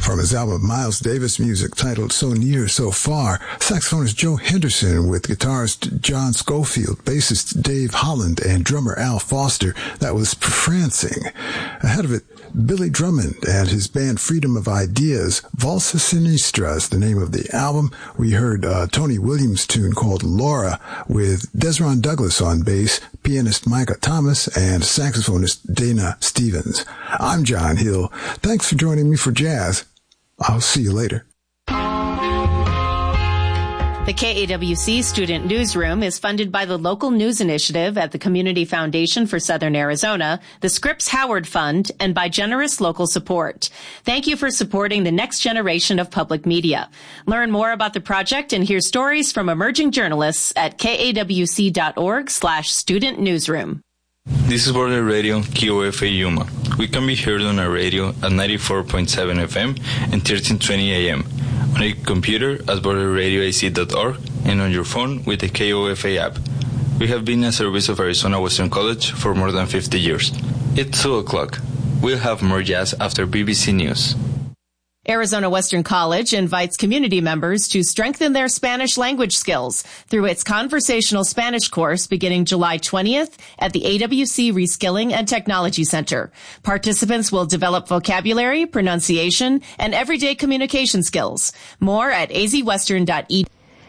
From his album Miles Davis Music titled So Near, So Far, saxophonist Joe Henderson with guitarist John Schofield, bassist Dave Holland, and drummer Al Foster. That was Prancing. Ahead of it, Billy Drummond and his band Freedom of Ideas. Valsa Sinistra is the name of the album. We heard Tony Williams' tune called Laura with Desron Douglas on bass, pianist Micah Thomas, and saxophonist Dana Stevens. I'm John Hill. Thanks for joining me for Jazz. I'll see you later. The KAWC Student Newsroom is funded by the Local News Initiative at the Community Foundation for Southern Arizona, the Scripps Howard Fund, and by generous local support. Thank you for supporting the next generation of public media. Learn more about the project and hear stories from emerging journalists at kawc.org/student newsroom. This is Border Radio, KOFA Yuma. We can be heard on our radio at 94.7 FM and 1320 AM. On a computer at borderradioac.org and on your phone with the KOFA app. We have been a service of Arizona Western College for more than 50 years. It's 2 o'clock. We'll have more jazz after BBC News. Arizona Western College invites community members to strengthen their Spanish language skills through its conversational Spanish course beginning July 20th at the AWC Reskilling and Technology Center. Participants will develop vocabulary, pronunciation, and everyday communication skills. More at azwestern.edu.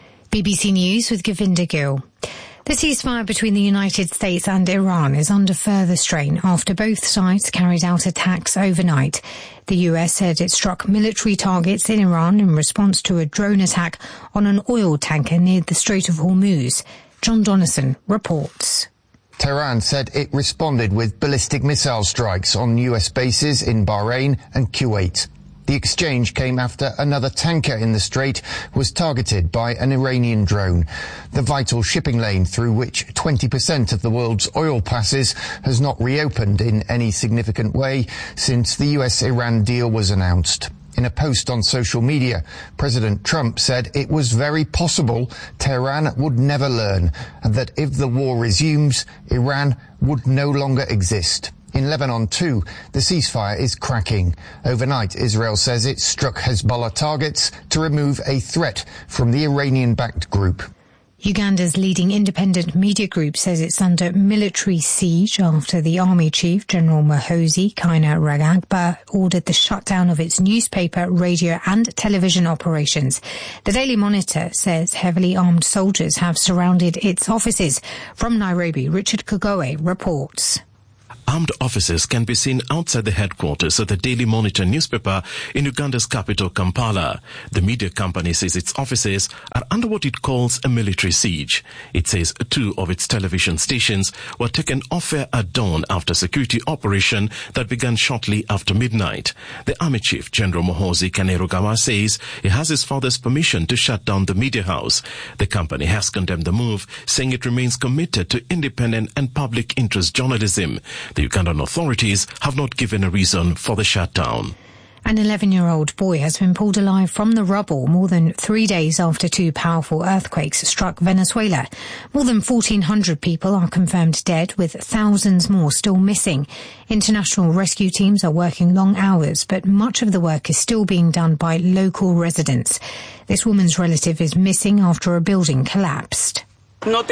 BBC News with Govinda Gill. The ceasefire between the United States and Iran is under further strain after both sides carried out attacks overnight. The US said it struck military targets in Iran in response to a drone attack on an oil tanker near the Strait of Hormuz. John Donnison reports. Tehran said it responded with ballistic missile strikes on US bases in Bahrain and Kuwait. The exchange came after another tanker in the strait was targeted by an Iranian drone. The vital shipping lane through which 20% of the world's oil passes has not reopened in any significant way since the US-Iran deal was announced. In a post on social media, President Trump said it was very possible Tehran would never learn and that if the war resumes, Iran would no longer exist. In Lebanon, too, the ceasefire is cracking. Overnight, Israel says it struck Hezbollah targets to remove a threat from the Iranian-backed group. Uganda's leading independent media group says it's under military siege after the army chief, General Muhoozi Kainerugaba, ordered the shutdown of its newspaper, radio and television operations. The Daily Monitor says heavily armed soldiers have surrounded its offices. From Nairobi, Richard Kugoe reports. Armed officers can be seen outside the headquarters of the Daily Monitor newspaper in Uganda's capital, Kampala. The media company says its offices are under what it calls a military siege. It says 2 of its television stations were taken off air at dawn after security operation that began shortly after midnight. The Army Chief, General Muhoozi Kainerugaba, says he has his father's permission to shut down the media house. The company has condemned the move, saying it remains committed to independent and public interest journalism. The Ugandan authorities have not given a reason for the shutdown. An 11-year-old boy has been pulled alive from the rubble more than 3 days after 2 powerful earthquakes struck Venezuela. More than 1,400 people are confirmed dead, with thousands more still missing. International rescue teams are working long hours, but much of the work is still being done by local residents. This woman's relative is missing after a building collapsed. We don't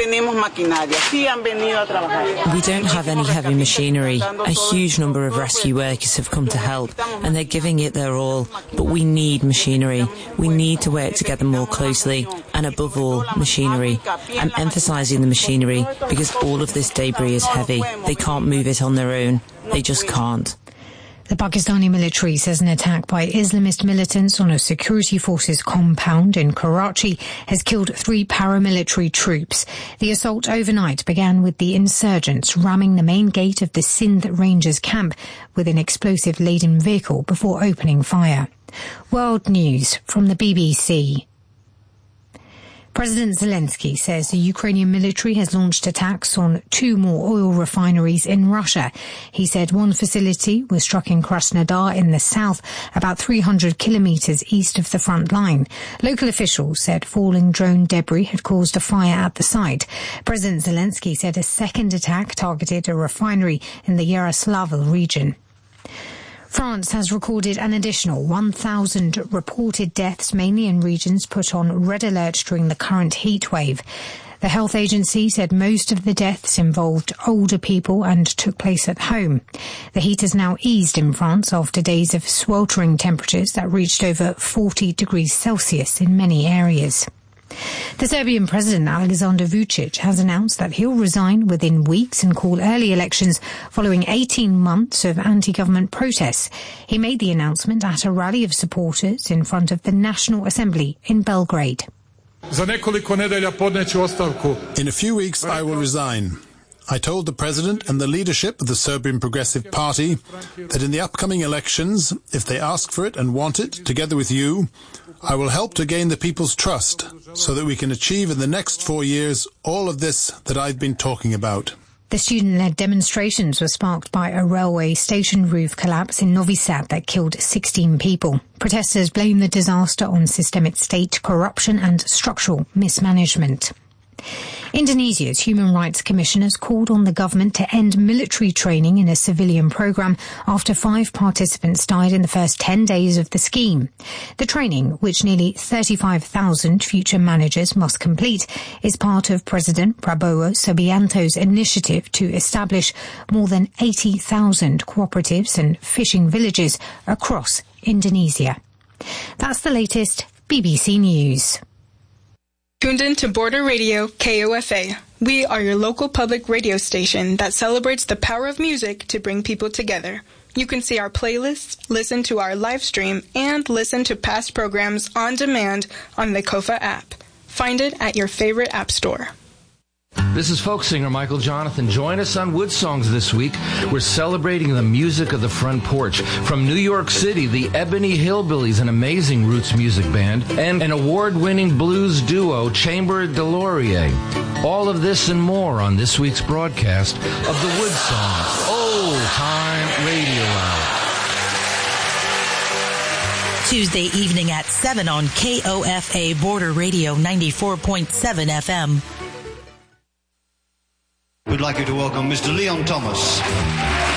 have any heavy machinery. A huge number of rescue workers have come to help, and they're giving it their all. But we need machinery. We need to work together more closely, and above all, machinery. I'm emphasising the machinery because all of this debris is heavy. They can't move it on their own. They just can't. The Pakistani military says an attack by Islamist militants on a security forces compound in Karachi has killed 3 paramilitary troops. The assault overnight began with the insurgents ramming the main gate of the Sindh Rangers camp with an explosive-laden vehicle before opening fire. World News from the BBC. President Zelensky says the Ukrainian military has launched attacks on 2 more oil refineries in Russia. He said one facility was struck in Krasnodar in the south, about 300 kilometers east of the front line. Local officials said falling drone debris had caused a fire at the site. President Zelensky said a second attack targeted a refinery in the Yaroslavl region. France has recorded an additional 1,000 reported deaths, mainly in regions put on red alert during the current heat wave. The health agency said most of the deaths involved older people and took place at home. The heat has now eased in France after days of sweltering temperatures that reached over 40 degrees Celsius in many areas. The Serbian President Aleksandar Vučić has announced that he'll resign within weeks and call early elections following 18 months of anti-government protests. He made the announcement at a rally of supporters in front of the National Assembly in Belgrade. In a few weeks I will resign. I told the President and the leadership of the Serbian Progressive Party that in the upcoming elections, if they ask for it and want it, together with you, I will help to gain the people's trust so that we can achieve in the next 4 years all of this that I've been talking about. The student-led demonstrations were sparked by a railway station roof collapse in Novi Sad that killed 16 people. Protesters blame the disaster on systemic state corruption and structural mismanagement. Indonesia's Human Rights Commission has called on the government to end military training in a civilian program after 5 participants died in the first 10 days of the scheme. The training, which nearly 35,000 future managers must complete, is part of President Prabowo Subianto's initiative to establish more than 80,000 cooperatives and fishing villages across Indonesia. That's the latest BBC News. Tuned in to Border Radio KOFA. We are your local public radio station that celebrates the power of music to bring people together. You can see our playlists, listen to our live stream, and listen to past programs on demand on the KOFA app. Find it at your favorite app store. This is folk singer Michael Jonathan. Join us on Wood Songs this week. We're celebrating the music of the front porch. From New York City, the Ebony Hillbillies, an amazing roots music band, and an award-winning blues duo, Chamber de Laurier. All of this and more on this week's broadcast of the Wood Songs Old Time Radio Hour. Tuesday evening at 7 on KOFA Border Radio 94.7 FM. We'd like you to welcome Mr. Leon Thomas.